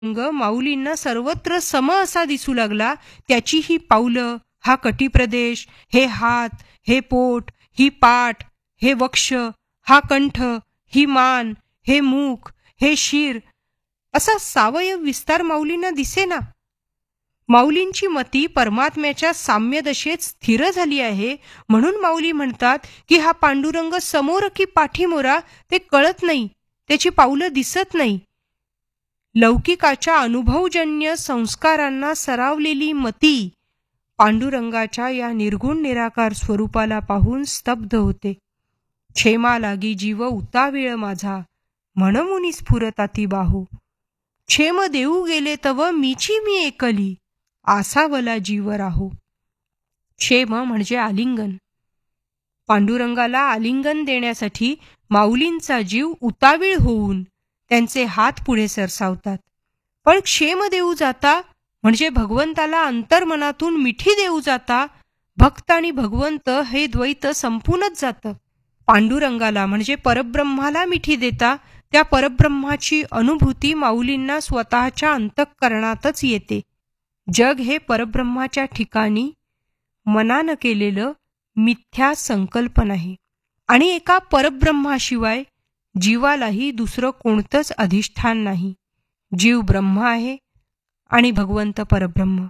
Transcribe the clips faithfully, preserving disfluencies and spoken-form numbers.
रंग माऊलींना सर्वत्र सम असा दिसू लागला. त्याची ही पावलं, हा कटिप्रदेश, हे हात, हे पोट, ही पाठ, हे वक्ष, हा कंठ, ही मान, हे मुख, हे शिर, असा सावयव विस्तार माऊलींना दिसेना. माऊलींची मती परमात्म्याच्या साम्यदशेत स्थिर झाली आहे. म्हणून माऊली म्हणतात की हा पांडुरंग समोर की पाठीमोरा ते कळत नाही, त्याची पावलं दिसत नाही. लौकिकाच्या अनुभवजन्य संस्कारांना सरावलेली मती पांडुरंगाच्या या निर्गुण निराकार स्वरूपाला पाहून स्तब्ध होते. क्षेमा लागी जीव उतावीळ माझा, म्हणमुनी स्फुरताती बाहू. क्षेम देऊ गेले तव मीची मी एकली, आसावला जीव राहो. क्षेम म्हणजे आलिंगन. पांडुरंगाला आलिंगन देण्यासाठी माऊलींचा जीव उतावीळ होऊन त्यांचे हात पुढे सरसावतात. पण क्षेम देऊ जाता म्हणजे भगवंताला अंतर्मनातून मिठी देऊ जाता. भक्त आणि भगवंत हे द्वैत संपूनच जातं. पांडुरंगाला म्हणजे परब्रह्माला मिठी देता त्या परब्रह्माची अनुभूती माऊलींना स्वतःच्या अंतःकरणातच येते. जग हे परब्रह्माच्या ठिकाणी मनानं केलेलं मिथ्या संकल्पन आहे आणि एका परब्रह्माशिवाय जीवालाही दुसरं कोणतंच अधिष्ठान नाही. जीव ब्रह्म आहे आणि भगवंत परब्रह्म.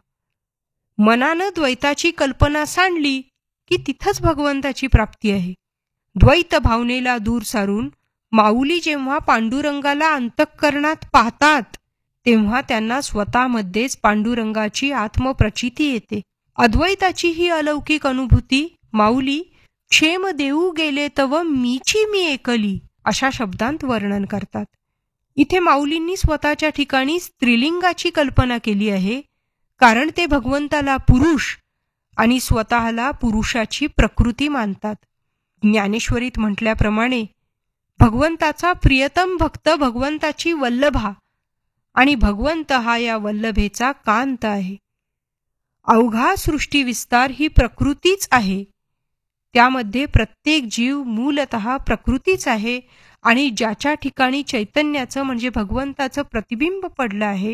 मनानं द्वैताची कल्पना सांडली की तिथंच भगवंताची प्राप्ती आहे. द्वैत भावनेला दूर सारून माऊली जेव्हा पांडुरंगाला अंतःकरणात पाहतात तेव्हा त्यांना स्वतःमध्येच पांडुरंगाची आत्मप्रचिती येते. अद्वैताची ही अलौकिक अनुभूती माऊली क्षेम देऊ गेले तव मीची मी एकली अशा शब्दांत वर्णन करतात. इथे माऊलींनी स्वतःच्या ठिकाणी स्त्रीलिंगाची कल्पना केली आहे, कारण ते भगवंताला पुरुष आणि स्वतःला पुरुषाची प्रकृती मानतात. ज्ञानेश्वरीत म्हटल्याप्रमाणे भगवंताचा प्रियतम भक्त भगवंताची वल्लभा आणि भगवंत हा या वल्लभेचा कांत आहे. अवघा सृष्टी विस्तार ही प्रकृतीच आहे. त्यामध्ये प्रत्येक जीव मूलतः प्रकृतीच आहे आणि ज्याच्या ठिकाणी चैतन्याचं म्हणजे भगवंताचं प्रतिबिंब पडलं आहे.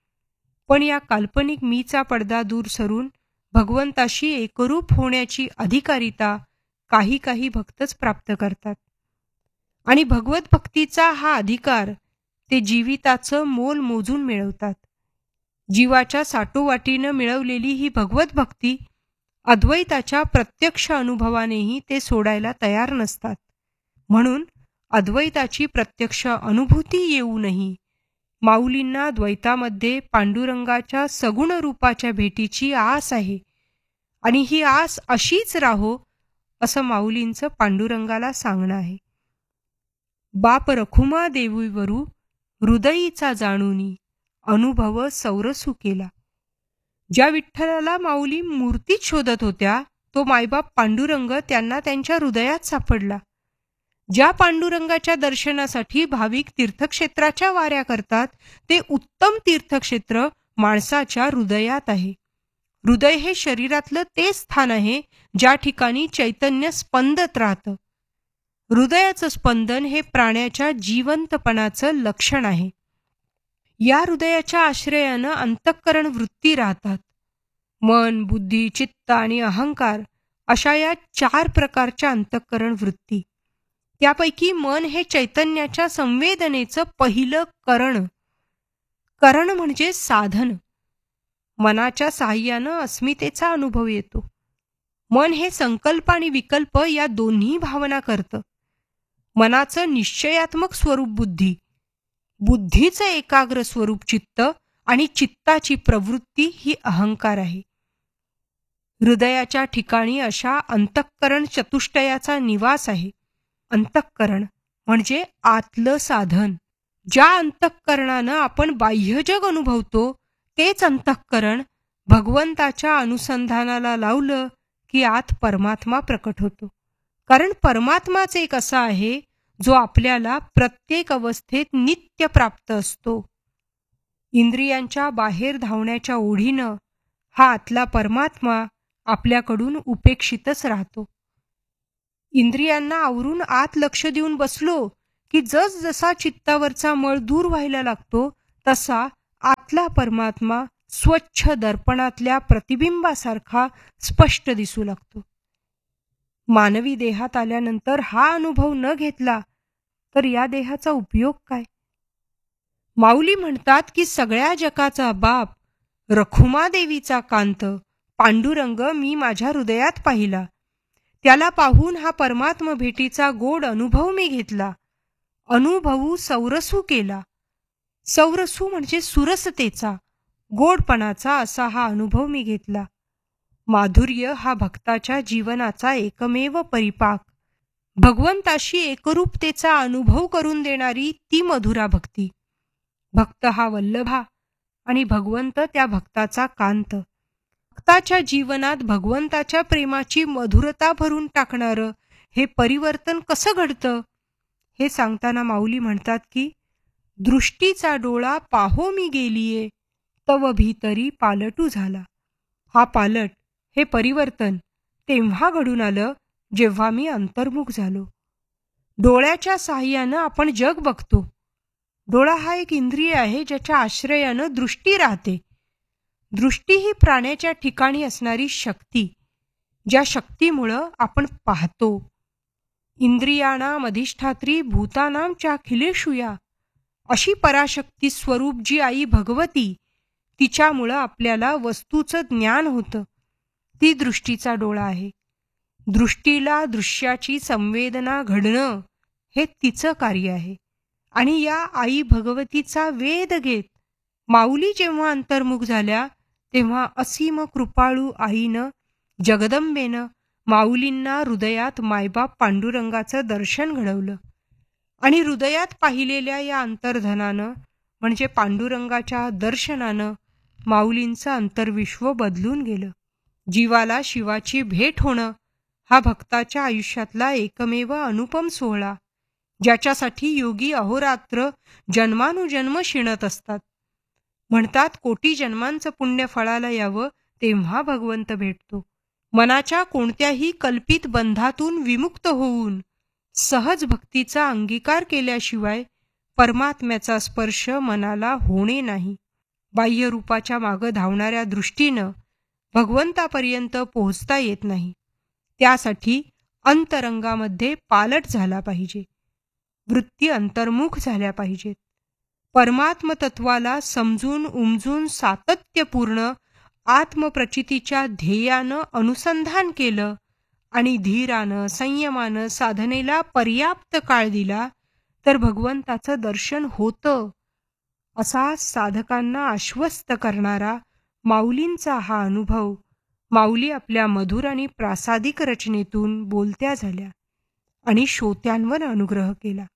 पण या काल्पनिक मीचा पडदा दूर सरून भगवंताशी एकरूप होण्याची अधिकारिता काही काही भक्तच प्राप्त करतात आणि भगवत भक्तीचा हा अधिकार ते जीविताचं मोल मोजून मिळवतात. जीवाच्या साठोवाटीनं मिळवलेली ही भगवत भक्ती अद्वैताच्या प्रत्यक्ष अनुभवानेही ते सोडायला तयार नसतात. म्हणून अद्वैताची प्रत्यक्ष अनुभूती येऊनही माऊलींना द्वैतामध्ये पांडुरंगाच्या सगुण रूपाच्या भेटीची आस आहे आणि ही आस अशीच राहो असं माऊलींचं पांडुरंगाला सांगणं आहे. बाप रखुमा देवीवरू हृदयीचा जाणूनी अनुभव सौरसू केला. ज्या विठ्ठलाला माऊली मूर्तीत शोधत होत्या तो मायबाप पांडुरंग त्यांना त्यांच्या हृदयात सापडला. ज्या पांडुरंगाच्या दर्शनासाठी भाविक तीर्थक्षेत्राच्या वाऱ्या करतात ते उत्तम तीर्थक्षेत्र माणसाच्या हृदयात आहे. हृदय हे शरीरातलं ते स्थान आहे ज्या ठिकाणी चैतन्य स्पंदत राहतं. हृदयाचं स्पंदन हे प्राण्याच्या जिवंतपणाचं लक्षण आहे. या हृदयाच्या आश्रयानं अंतःकरण वृत्ती राहतात. मन, बुद्धी, चित्त आणि अहंकार अशा या चार प्रकारच्या अंतःकरण वृत्ती. त्यापैकी मन हे चैतन्याच्या संवेदनेचं पहिलं करण. करण म्हणजे साधन. मनाच्या साहाय्यानं अस्मितेचा अनुभव येतो. मन हे संकल्प आणि विकल्प या दोन्ही भावना करतं. मनाचं निश्चयात्मक स्वरूप बुद्धी, बुद्धीचं एकाग्र स्वरूप चित्त आणि चित्ताची प्रवृत्ती ही अहंकार आहे. हृदयाच्या ठिकाणी अशा अंतःकरण चतुष्टयाचा निवास आहे. अंतःकरण म्हणजे आतलं साधन. ज्या अंतःकरणानं आपण बाह्यजग अनुभवतो तेच अंतःकरण भगवंताच्या अनुसंधानाला लावलं की आत परमात्मा प्रकट होतो. कारण परमात्माच एक असा आहे जो आपल्याला प्रत्येक अवस्थेत नित्य प्राप्त असतो. इंद्रियांच्या बाहेर धावण्याच्या ओढीनं हा आतला परमात्मा आपल्याकडून उपेक्षितच राहतो. इंद्रियांना आवरून आत लक्ष देऊन बसलो की जस जसा चित्तावरचा मळ दूर व्हायला लागतो तसा आतला परमात्मा स्वच्छ दर्पणातल्या प्रतिबिंबासारखा स्पष्ट दिसू लागतो. मानवी देहात आल्यानंतर हा अनुभव न घेतला तर या देहाचा उपयोग काय? माऊली म्हणतात की सगळ्या जगाचा बाप, रखुमादेवीचा कांत, पांडुरंग मी माझ्या हृदयात पाहिला. त्याला पाहून हा परमात्म भेटीचा गोड अनुभव मी घेतला. अनुभवू सौरसू केला. सौरसू म्हणजे सुरसतेचा, गोडपणाचा असा हा अनुभव मी घेतला. माधुर्य हा भक्ताच्या जीवनाचा एकमेव परिपाक. भगवंताशी एकरूपतेचा अनुभव करून देणारी ती मधुरा भक्ती. भक्त हा वल्लभा आणि भगवंत त्या भक्ताचा कांत. भक्ताच्या जीवनात भगवंताच्या प्रेमाची मधुरता भरून टाकणारं हे परिवर्तन कसं घडतं हे सांगताना माऊली म्हणतात की दृष्टीचा डोळा पाहो मी गेलीये, तव भीतरी पालटू झाला. हा पालट, हे परिवर्तन तेव्हा घडून आलं जेव्हा मी अंतर्मुख झालो. डोळ्याच्या साहाय्यानं आपण जग बघतो. डोळा हा एक इंद्रिय आहे ज्याच्या आश्रयानं दृष्टी राहते. दृष्टी ही प्राण्याच्या ठिकाणी असणारी शक्ती, ज्या शक्तीमुळं आपण पाहतो. इंद्रियाणाम अधिष्ठात्री भूतानाम चाखिलेषुया, अशी पराशक्ती स्वरूप जी आई भगवती, तिच्यामुळं आपल्याला वस्तूचं ज्ञान होतं. ती दृष्टीचा डोळा आहे. दृष्टीला दृश्याची संवेदना घडणं हे तिचं कार्य आहे. आणि या आई भगवतीचा वेध घेत माऊली जेव्हा अंतर्मुख झाल्या तेव्हा असीम कृपाळू आईनं, जगदंबेनं माऊलींना हृदयात मायबाप पांडुरंगाचं दर्शन घडवलं. आणि हृदयात पाहिलेल्या या अंतर्धनानं म्हणजे पांडुरंगाच्या दर्शनानं माऊलींचं अंतर्विश्व बदलून गेलं. जीवाला शिवाची भेट होणं हा भक्ताच्या आयुष्यातला एकमेव अनुपम सोहळा, ज्याच्यासाठी योगी अहोरात्र जन्मानुजन्म शिणत असतात. म्हणतात कोटी जन्मांचं पुण्य फळाला यावं तेव्हा भगवंत भेटतो. मनाच्या कोणत्याही कल्पित बंधातून विमुक्त होऊन सहज भक्तीचा अंगीकार केल्याशिवाय परमात्म्याचा स्पर्श मनाला होणे नाही. बाह्यरूपाच्या मागं धावणाऱ्या दृष्टीनं भगवंतापर्यंत पोहोचता येत नाही. त्यासाठी अंतरंगामध्ये पालट झाला पाहिजे. वृत्ती अंतर्मुख झाल्या पाहिजेत. परमात्मतत्वाला समजून उमजून सातत्यपूर्ण आत्मप्रचितीच्या ध्येयानं अनुसंधान केलं आणि धीरानं संयमानं साधनेला पर्याप्त काळ दिला तर भगवंताचं दर्शन होतं, असा साधकांना आश्वस्त करणारा माऊलींचा हा अनुभव माऊली आपल्या मधुर आणि प्रासादिक रचनेतून बोलत्या झाल्या आणि श्रोत्यांवर अनुग्रह केला.